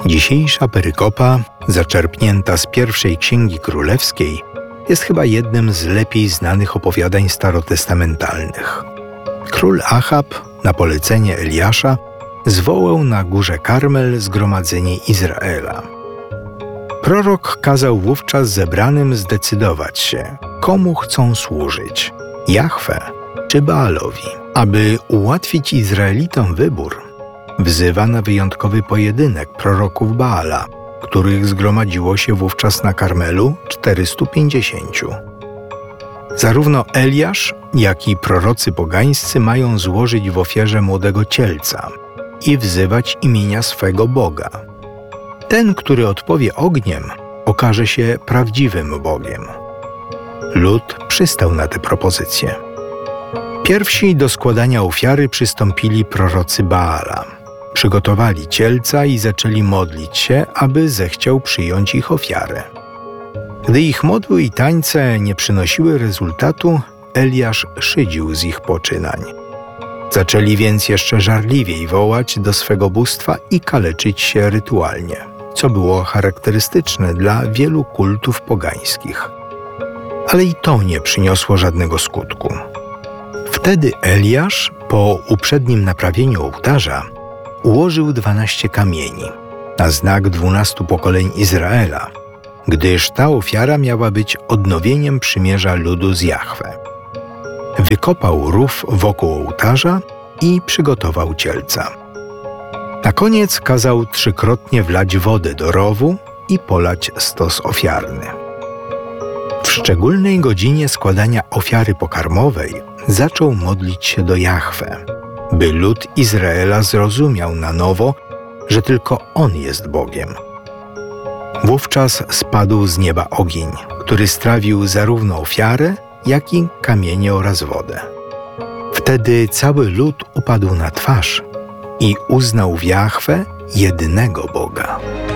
Dzisiejsza perykopa, zaczerpnięta z pierwszej Księgi Królewskiej, jest chyba jednym z lepiej znanych opowiadań starotestamentalnych. Król Achab, na polecenie Eliasza, zwołał na górze Karmel zgromadzenie Izraela. Prorok kazał wówczas zebranym zdecydować się, komu chcą służyć – Jahwe czy Baalowi. Aby ułatwić Izraelitom wybór, wzywa na wyjątkowy pojedynek proroków Baala, których zgromadziło się wówczas na Karmelu 450. Zarówno Eliasz, jak i prorocy pogańscy mają złożyć w ofierze młodego cielca i wzywać imienia swego Boga. Ten, który odpowie ogniem, okaże się prawdziwym Bogiem. Lud przystał na tę propozycję. Pierwsi do składania ofiary przystąpili prorocy Baala. Przygotowali cielca i zaczęli modlić się, aby zechciał przyjąć ich ofiarę. Gdy ich modły i tańce nie przynosiły rezultatu, Eliasz szydził z ich poczynań. Zaczęli więc jeszcze żarliwiej wołać do swego bóstwa i kaleczyć się rytualnie, co było charakterystyczne dla wielu kultów pogańskich. Ale i to nie przyniosło żadnego skutku. Wtedy Eliasz, po uprzednim naprawieniu ołtarza, ułożył 12 kamieni na znak 12 pokoleń Izraela, gdyż ta ofiara miała być odnowieniem przymierza ludu z Jahwe. Wykopał rów wokół ołtarza i przygotował cielca. Na koniec kazał 3-krotnie wlać wodę do rowu i polać stos ofiarny. W szczególnej godzinie składania ofiary pokarmowej zaczął modlić się do Jahwe, by lud Izraela zrozumiał na nowo, że tylko On jest Bogiem. Wówczas spadł z nieba ogień, który strawił zarówno ofiarę, jak i kamienie oraz wodę. Wtedy cały lud upadł na twarz i uznał w Jahwe jedynego Boga.